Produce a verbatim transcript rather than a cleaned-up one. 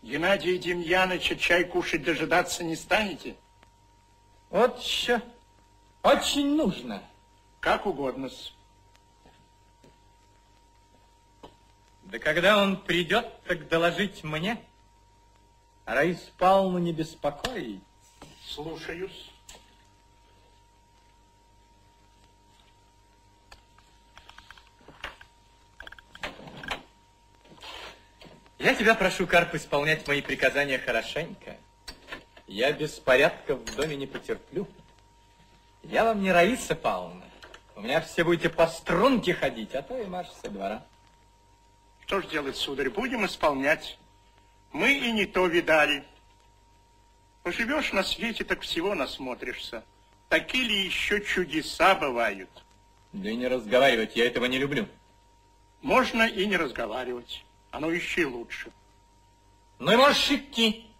Геннадия Демьяновича чай кушать дожидаться не станете? Вот еще очень нужно. Как угодно-с. Да когда он придет, так доложить мне. А Раису Павловну не беспокоить. Слушаюсь. Я тебя прошу, Карп, исполнять мои приказания хорошенько. Я беспорядков в доме не потерплю. Я вам не Раиса Павловна. У меня все будете по струнке ходить, а то и марш со двора. Что ж делать, сударь, будем исполнять. Мы и не то видали. Поживешь на свете, так всего насмотришься. Такие ли еще чудеса бывают? Да и не разговаривать, я этого не люблю. Можно и не разговаривать. Оно еще и лучше. Ну и можешь идти.